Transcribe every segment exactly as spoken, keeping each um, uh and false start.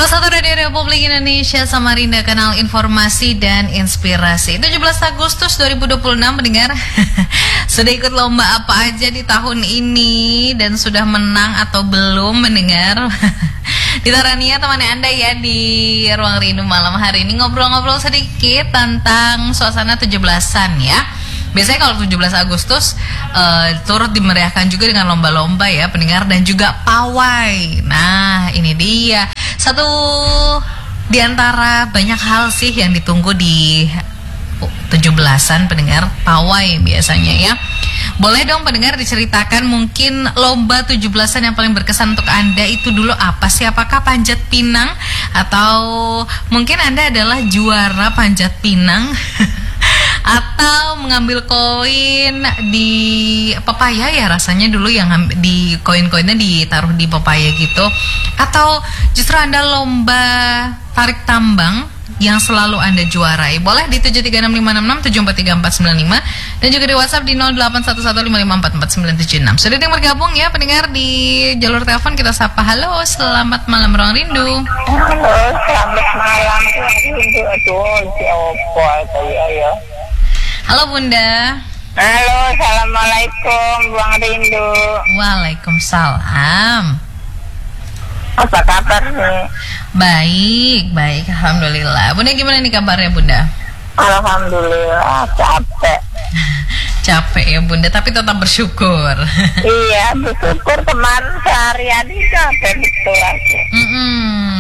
Salah satu radio Republik Indonesia Samarinda, kanal informasi dan inspirasi. tujuh belas Agustus dua ribu dua puluh enam, pendengar. Sudah ikut lomba apa aja di tahun ini dan sudah menang atau belum, mendengar? Dita Rania temani Anda ya di Ruang Rindu malam hari ini, ngobrol-ngobrol sedikit tentang suasana tujuh belasan ya. Biasanya kalau tujuh belas Agustus uh, turut dimeriahkan juga dengan lomba-lomba ya, pendengar, dan juga pawai. Nah, ini dia satu di antara banyak hal sih yang ditunggu di tujuh belasan, pendengar, pawai biasanya ya. Boleh dong pendengar diceritakan mungkin lomba tujuh belasan yang paling berkesan untuk Anda itu dulu apa sih? Apakah panjat pinang atau mungkin Anda adalah juara panjat pinang? Atau mengambil koin di pepaya ya, rasanya dulu yang di koin-koinnya ditaruh di pepaya gitu. Atau justru Anda lomba tarik tambang yang selalu Anda juarai. Boleh di tujuh tiga enam lima enam enam tujuh empat tiga empat sembilan lima dan juga di WhatsApp di nol delapan satu satu lima lima empat empat sembilan tujuh enam. Sudah yang bergabung ya pendengar di jalur telepon, kita sapa. Halo, selamat malam Ruang Rindu. Halo, selamat malam Ruang Rindu. Aduh, siapa saya ya? Halo Bunda. Halo, assalamualaikum Ruang Rindu. Waalaikumsalam. Apa kabar nih? Baik, baik, alhamdulillah. Bunda gimana nih kabarnya Bunda? Alhamdulillah, capek. Capek ya Bunda, tapi tetap bersyukur. Iya, bersyukur. Kemarin seharian ini capek betul aja. Mm-mm.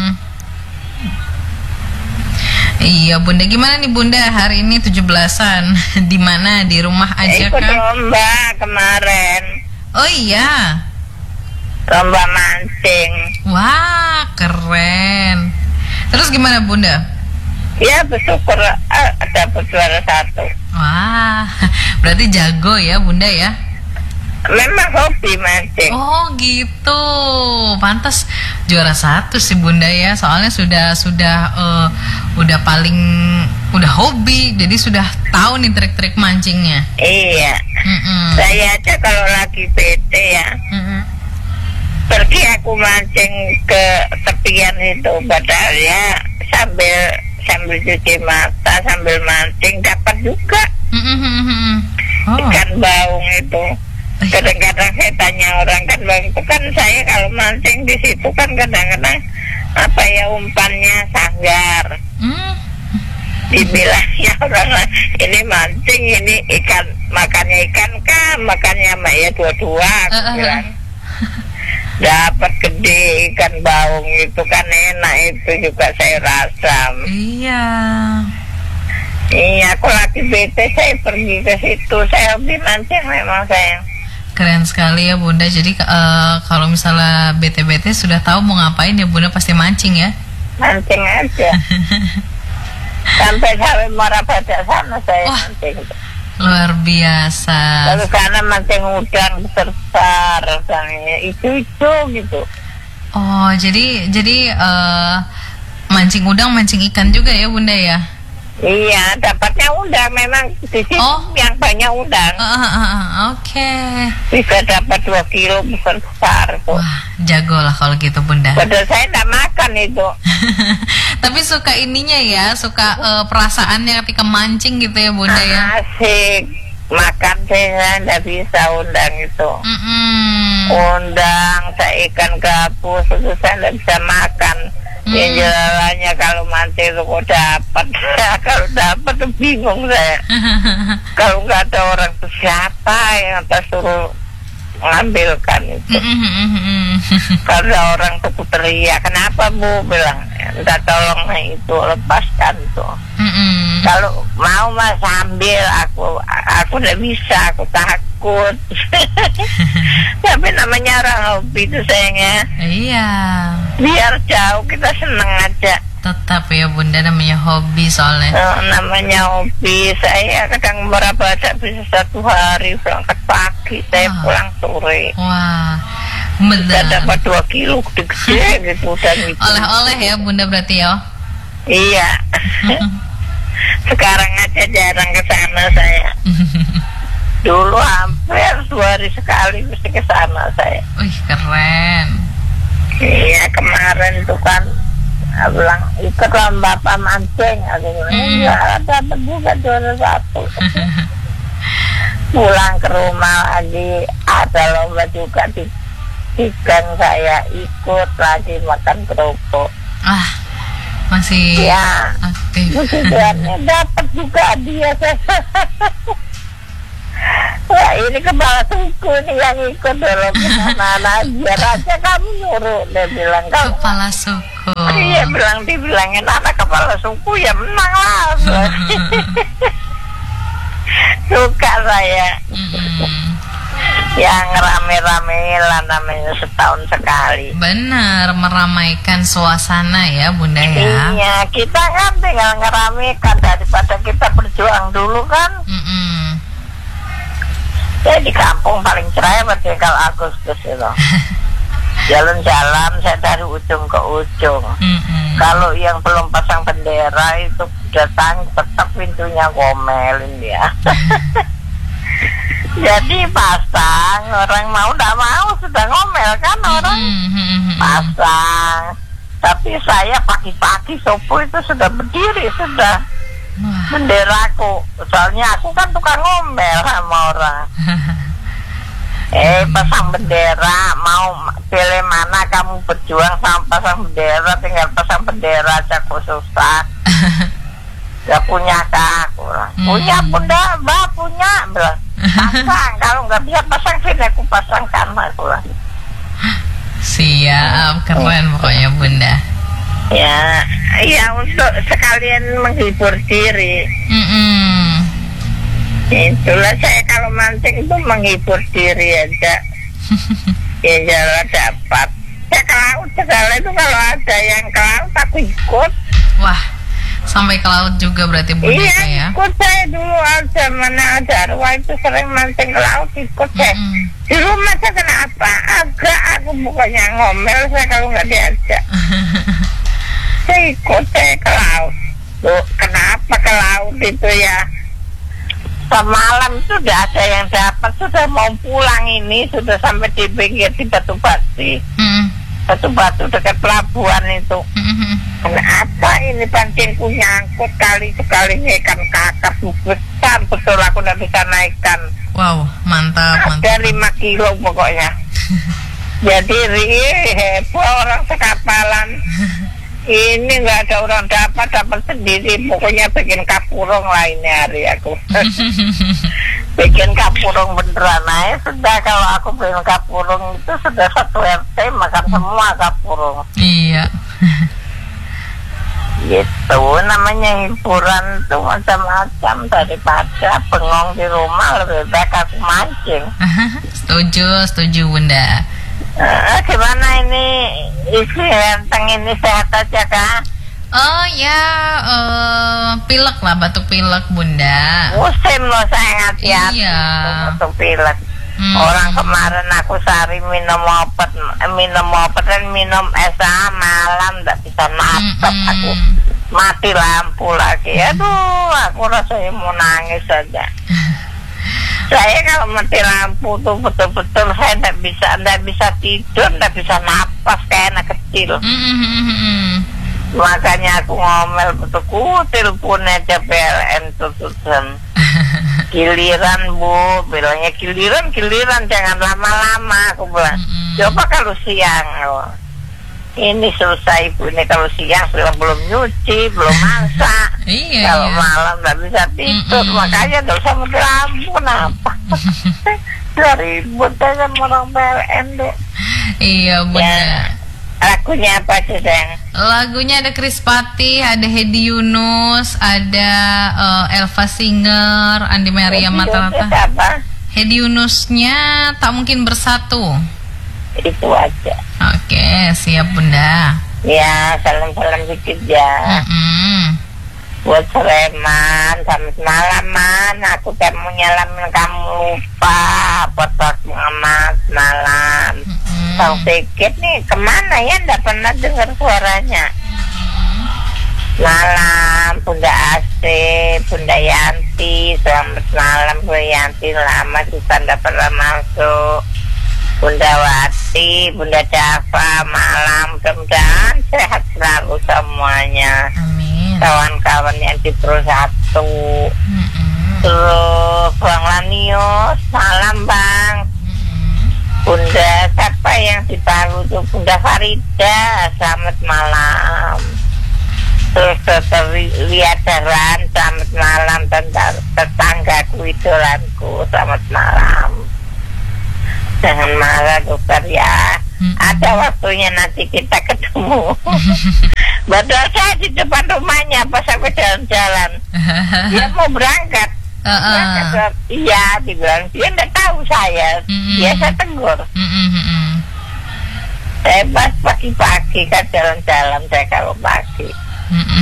Iya Bunda, gimana nih Bunda hari ini tujuh belasan? Di mana? Di rumah aja Ikut kah? lomba kemarin. Oh iya. Lomba mancing. Wah, keren. Terus gimana Bunda? Ya bersyukur ah, dapat juara satu. Wah, berarti jago ya Bunda ya? Memang hobi mancing. Oh gitu, pantas juara satu sih Bunda ya. Soalnya sudah sudah uh, udah paling udah hobi, jadi sudah tahu nih trik-trik mancingnya. Iya. Mm-mm. Saya aja kalau lagi bete ya, Mm-mm. pergi aku mancing ke tepian itu, padahal ya sambil sambil cuci mata sambil mancing dapat juga. Mm-mm. Oh. Ikan baung itu. Kadang-kadang saya tanya orang, kan bang itu kan saya kalau mancing di situ kan kadang-kadang apa ya umpannya sanggar. Mm. Dibilangnya orang ini mancing, ini ikan, makannya ikan kah, makannya sama ya dua-dua. Aku Uh, uh, bilang dapat gede ikan baung itu kan enak, itu juga saya rasa. Iya. Iya, aku lagi bete saya pergi ke situ, saya hobi mancing memang saya. Keren sekali ya Bunda. Jadi uh, kalau misalnya bete-bete sudah tahu mau ngapain ya Bunda, pasti mancing ya. Mancing aja. Sampai sampai Muara Badak sana saya Wah, mancing. luar biasa. Lalu sana mancing udang besar, udangnya hijau-hijau gitu. Oh, jadi jadi uh, mancing udang, mancing ikan juga ya Bunda ya? Iya, dapatnya udang memang di situ Oh. yang banyak udang. Uh, uh, uh, uh, Oke. Okay. Bisa dapat dua kilo besar besar tuh. Wah, jago lah kalau gitu Bunda. Padahal saya tidak makan itu. Tapi suka ininya ya, suka uh, perasaannya ketika mancing gitu ya Bunda ya. Asik. Makan saya tidak bisa udang itu. Mm-mm. Udang, saya ikan gabus itu saya tidak bisa makan. Mm. Yang jalannya kalau mancing itu kok dapat. Kalau dapat tuh bingung saya. Kalau nggak ada orang tuh siapa yang atas suruh mengambilkan itu. Kalau orang tuh teriak, kenapa Bu? Bilang, minta tolong nah itu lepaskan tuh. Mm-mm. Kalau mau mas ambil, aku aku udah bisa, aku takut. Tapi namanya orang hobi itu sayangnya. Iya. Biar jauh kita seneng aja. Tetap ya Bunda, namanya hobi soalnya. Oh, namanya hobi. Saya kadang berapa bisa satu hari berangkat pagi, saya Wah. pulang sore. Wah, Kita benar. dapat dua kilo gede gitu dan itu. Oleh-oleh ya Bunda berarti ya. Iya. Sekarang aja jarang ke sana saya. Dulu hampir dua hari sekali mesti ke sana saya. Wih, keren. Iya, kemarin itu kan Aku bilang ikut lomba apa mancing. Aku bilang enggak, dapat juga juara satu. Pulang ke rumah lagi ada lomba juga di di gang, saya ikut lagi makan kerupuk. Ah, masih ya aktif. Puji dapat juga dia. Wah, ini kepala suku nih yang ikut dalam mana aja. Raja kamu nyuruh, dia bilang kamu kepala suku. Iya, bilang dibilangin anak kepala suku ya menang lah. Suka saya. Mm-mm. Yang rame-rame lah, namanya setahun sekali. Benar, meramaikan suasana ya Bunda ya. Iya, kita kan tinggal ngeramekan daripada kita berjuang dulu kan. Mm-mm. Saya di kampung paling cerewet ya kalau Agustus itu. Jalan-jalan saya dari ujung ke ujung. Mm-mm. Kalau yang belum pasang bendera itu datang tetap pintunya ngomelin dia. Jadi pasang, orang mau tidak mau sudah ngomel kan orang. Mm-mm. Pasang. Tapi saya pagi-pagi subuh itu sudah berdiri sudah. Wah. Benderaku, soalnya aku kan tukang ngomel sama orang. Eh, pasang bendera, mau pilih mana kamu berjuang sama pasang bendera, tinggal pasang bendera aja aku susah. Gak punya kak, aku bilang. Punya bunda, mbak punya, bilang. Pasang, kalau nggak bisa pasang sini aku pasangkan, aku bilang. Siap, keren pokoknya Bunda. Ya, ya untuk sekalian menghibur diri. Mm-mm. Itulah saya kalau mancing itu menghibur diri aja. Ya jalan dapat. Saya ke laut segala itu kalau ada yang ke laut aku ikut. Wah, sampai ke laut juga berarti Bunda Iya ya. ikut saya dulu aja mana ada arwah itu sering mancing ke laut ikut saya. Mm-mm. Di rumah saya kenapa? Agak aku bukannya ngomel saya kalau nggak diajak. Saya ikut saya ke laut. Loh, kenapa ke laut itu ya? Semalam sudah ada yang dapat, sudah mau pulang ini, sudah sampai di pinggir di Batu Bati. Mm. Batu Batu dekat pelabuhan itu. Mm-mm. Kenapa ini pancingku nyangkut kali sekali ikan kakap besar betul aku nggak bisa naikkan. Wow, mantap, mantap. Ada lima kilo pokoknya. Jadi heboh orang sekapalan. Ini nggak ada orang dapat, dapat sendiri. Pokoknya bikin kapurung lainnya hari aku. Bikin kapurung beneran. Nah, ya sudah kalau aku bikin kapurung itu sudah satu R T makan semua kapurung. Iya. Gitu, namanya hiburan tuh macam-macam, daripada bengong di rumah lebih baik aku mancing. Setuju, setuju Bunda. Uh, gimana ini istri ganteng ini sehat aja kak? Oh ya, uh, pilek lah, batuk pilek Bunda. Musim loh saya hati-hati. Iya. Batuk pilek. Hmm. Orang kemarin aku sehari minum obat, minum obat dan minum es ah, malam tidak bisa natap Mm-mm. aku. Mati lampu lagi. Aduh, aku rasanya mau nangis saja. Saya kalau mati lampu tuh betul-betul saya tidak bisa, tidak bisa tidur, tidak bisa napas kayak anak kecil. Mm-mm. Makanya aku ngomel betul, telepon aja P L N tutupan. Giliran bu, bilangnya giliran, giliran jangan lama-lama. Aku bilang, Mm-mm. coba kalau siang. Oh. Ini selesai ibu ini kalau siang belum belum nyuci, belum masak. Iya, Kalau iya. malam nggak bisa tidur, Mm-mm. makanya nggak usah mati lampu. Kenapa? Udah ribut aja sama orang P L N tuh. Iya Bunda. Ya. Lagunya apa sih sayang? Lagunya ada Chris Pati, ada Hedi Yunus, ada uh, Elva Singer, Andi Maria Itu Mata-Mata. apa? Hedi Yunusnya Tak Mungkin Bersatu. Itu aja. Oke, siap Bunda. Ya, salam-salam sedikit ya. Mm-mm. Buat Sleman, selamat malam man. Aku kan mau nyalamin kamu lupa. Buat pengamat malam. Mm-mm. Bang Sikit nih kemana ya? Nggak pernah dengar suaranya. Malam, Bunda Ase, Bunda Yanti, selamat malam Bunda Yanti. Lama kita nggak pernah masuk. Bunda Wati, Bunda Java, malam, mudah-mudahan sehat selalu selalu semuanya. Amin. Kawan-kawan yang di Pro Satu. Mm-mm. Terus Bang Lanius, salam Bang. Mm-mm. Bunda siapa yang di Palu tuh, Bunda Farida, selamat malam. Terus Dokter Liadaran, selamat malam. Tentang tetanggaku idolanku, selamat malam. Jangan marah dokter ya. Mm-mm. Ada waktunya nanti kita ketemu. Betul, saya di depan rumahnya pas aku jalan-jalan. Dia mau berangkat. Uh-uh. Berangkat, iya, dibilang dia nggak tahu saya. Mm-mm. Dia saya tegur. Mm-mm, mm-mm. Saya pas pagi-pagi kan jalan-jalan saya kalau pagi. Mm-mm.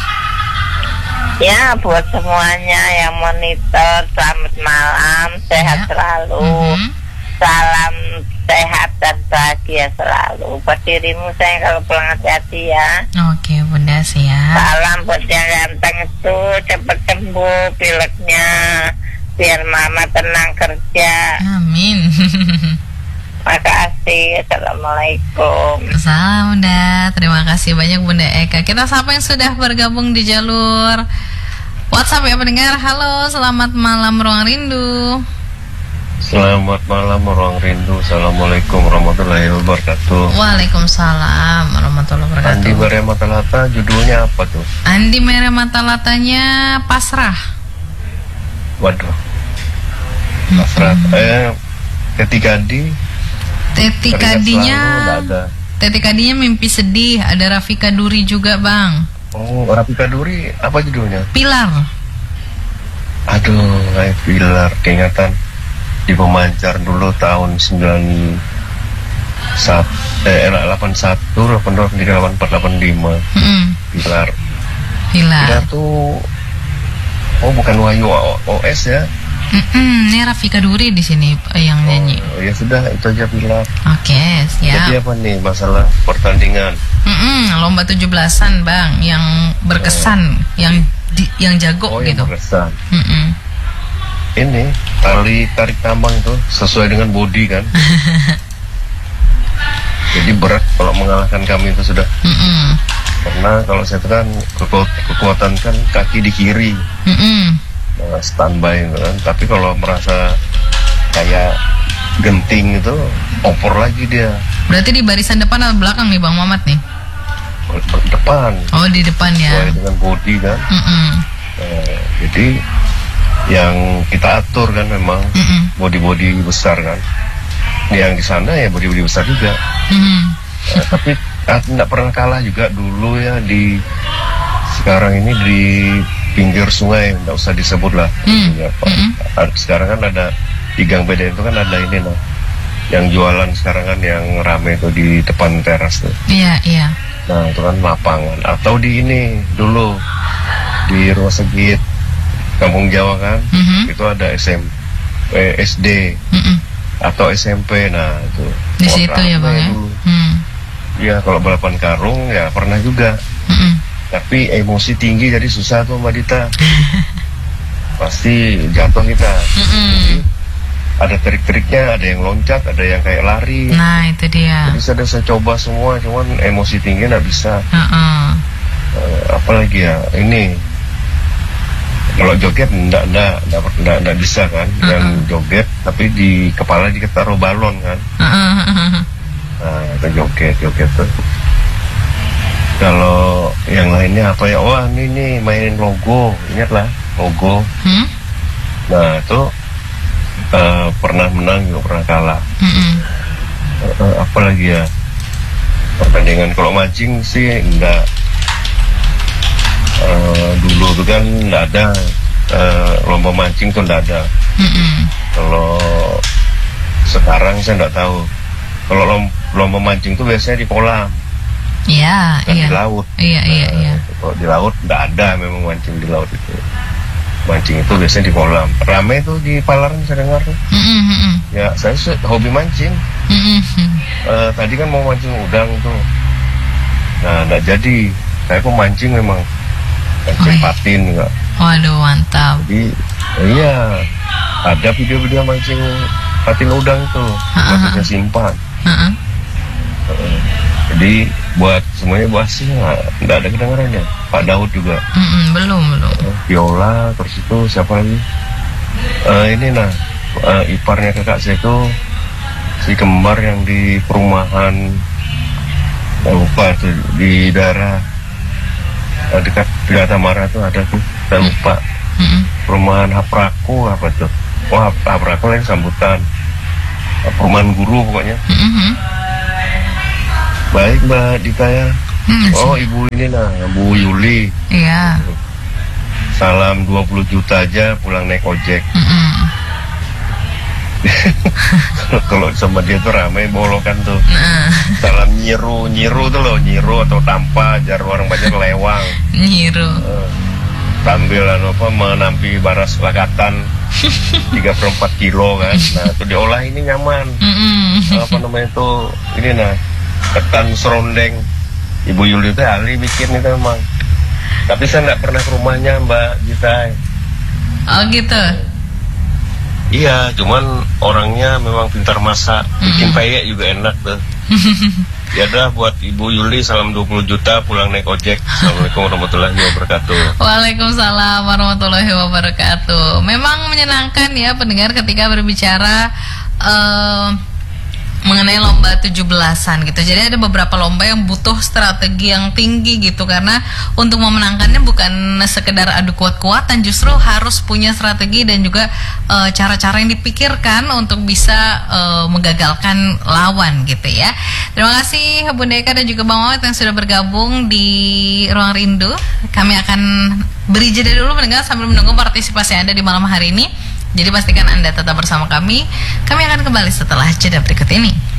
Ya, buat semuanya yang monitor, selamat malam, sehat Ya. selalu. Mhm. Salam sehat dan bahagia selalu. Buat dirimu sayang, kalau pulang hati-hati ya. Oke Bunda, siap. Salam buat yang ganteng itu, cepet sembuh pileknya, biar mama tenang kerja. Amin. Makasih, assalamualaikum. Salam Bunda, terima kasih banyak Bunda Eka. Kita sapa yang sudah bergabung di jalur WhatsApp ya pendengar. Halo, selamat malam Ruang Rindu. Selamat malam Ruang Rindu. Assalamualaikum warahmatullahi wabarakatuh. Waalaikumsalam warahmatullahi wabarakatuh. Andi Maria Matalata, judulnya apa tuh? Andi Mere Matalatanya pasrah. Waduh, pasrah. Eh, ketiga Andi, Teti teringat selalu, Kadinya, nggak ada. Teti Kadinya mimpi sedih. Ada Rafika Duri juga Bang. Oh, Rafika Duri, apa judulnya? Pilar. Aduh, kayak pilar, keingatan di pemancar dulu tahun sembilan satu, eh, delapan satu, delapan dua, delapan empat, delapan lima. Mm-mm. Pilar. Pilar. Pilar tuh, oh bukan Wahyu O S ya? Mm-mm, ini Rafika Duri di sini eh, yang nyanyi. Oh, ya sudah, itu aja Pilar. Oke, Jadi siap. apa nih masalah pertandingan? Mm-mm, lomba tujuh belasan Bang, yang berkesan, yang di, yang jago Oh, yang gitu. berkesan. Mm-mm. Ini tali tarik tambang tuh sesuai dengan body kan. Jadi berat kalau mengalahkan kami itu sudah. Mm-mm. Karena kalau saya itu kan keku- kekuatan kan kaki di kiri, Mm-mm. nah, standby gitu kan. Tapi kalau merasa kayak genting itu opor lagi dia. Berarti di barisan depan atau belakang nih Bang Mamat nih? Ber- ber- depan Oh di depan ya. sesuai dengan body kan. Mm-mm. Nah, jadi yang kita atur kan memang Mm-mm. body-body besar kan. Yang di sana ya body-body besar juga. Mm-mm. Nah, tapi tidak pernah kalah juga dulu ya di sekarang ini di pinggir sungai, tidak usah disebut lah. Mm. Ya, Pak. Mm-mm. Ad- Sekarang kan ada di Gang Beda itu kan ada ini loh, yang jualan sekarang kan yang rame itu di depan teras tuh. Iya iya. Nah itu kan lapangan. Atau di ini dulu di Rumah Segit Kampung Jawa kan, Mhm. itu ada S M eh, S D Mm-mm. atau S M P. Nah itu Di wah, situ ya rame Bang ya. dulu. Hmm. Ya kalau balapan karung ya pernah juga. Mm-mm. Tapi emosi tinggi jadi susah tuh Mbak Dita. Pasti jatuh kita. Mm-mm. Jadi ada trik-triknya, ada yang loncat, ada yang kayak lari. Nah itu dia. Jadi saya, saya coba semua, cuman emosi tinggi nggak bisa. Heeh. Eh, apalagi ya ini kalau joget enggak enggak enggak, enggak, enggak bisa kan. Yang joget tapi di kepala ditaruh balon kan. Heeh. Nah itu joget joget tuh. Kalau yang lainnya apa ya? Wah ini nih mainin logo, ingatlah logo. Hmm? Nah itu eh, pernah menang juga pernah kalah. Mm-mm. Eh, eh, apalagi ya pertandingan kalau mancing sih enggak. Eh, dulu tuh kan enggak ada eh, lomba mancing tuh enggak ada. Mm-mm. Kalau sekarang saya enggak tahu. Kalau lom- lomba mancing tuh biasanya di kolam, Iya bukan iya. di laut. Iya iya Nah, iya. Kalau di laut enggak ada memang mancing di laut itu. Mancing itu biasanya di kolam. Rame tuh di Palaran saya dengar tuh. Mm-mm, mm-mm. Ya saya sih hobi mancing. Mm-mm. Eh, tadi kan mau mancing udang tuh. Nah enggak jadi. Saya kok mancing memang mancing Oh, iya. patin enggak. Waduh mantap. Jadi iya ada video-video mancing patin udang tuh, Ha, ha, ha. maksudnya simpan. Heeh. Eh, Jadi buat semuanya buas sih nggak ada kedengarannya. Pak Daud juga Mm-mm, belum belum. Viola, terus itu siapa lagi? Uh, ini nah uh, iparnya kakak saya itu si kembar yang di perumahan, nggak lupa tuh di daerah uh, dekat dekat Tamara tuh ada tuh, saya lupa. Mm-mm. Perumahan Hapraku apa tuh? Oh Hap- Hapraku yang sambutan, uh, perumahan guru pokoknya. Mm-mm. Baik Mbak Dita ya. Mm, Oh ibu ini nah, Bu Yuli. Iya. Salam dua puluh juta aja pulang naik ojek. Mm-mm. Kalau sama dia tuh ramai bolokan tuh. Nah, Salam nyiru, nyiru tuh loh, nyiru atau tanpa jar orang banyak lewang. nyiru. Eh, Sambil anu apa menampi baras lakatan tiga per empat kilo kan. Nah, itu diolah ini nyaman. Mm-mm. Apa namanya itu ini nah ketan serondeng. Ibu Yuli itu ahli bikin itu memang. Tapi saya nggak pernah ke rumahnya Mbak Gita. Oh gitu. Iya, cuman orangnya memang pintar masak. Bikin peyek juga enak tuh. Ya dah buat Ibu Yuli salam dua puluh juta pulang naik ojek. Assalamualaikum warahmatullahi wabarakatuh. Waalaikumsalam warahmatullahi wabarakatuh. Memang menyenangkan ya pendengar ketika berbicara eh, mengenai lomba tujuh belasan gitu. Jadi ada beberapa lomba yang butuh strategi yang tinggi gitu, karena untuk memenangkannya bukan sekedar adu kuat-kuatan, justru harus punya strategi dan juga e, cara-cara yang dipikirkan untuk bisa e, menggagalkan lawan gitu ya. Terima kasih Bunda Eka dan juga Bang Mamet yang sudah bergabung di Ruang Rindu. Kami akan beri jeda dulu mendengar sambil menunggu partisipasi Anda di malam hari ini. Jadi pastikan Anda tetap bersama kami. Kami akan kembali setelah jeda berikut ini.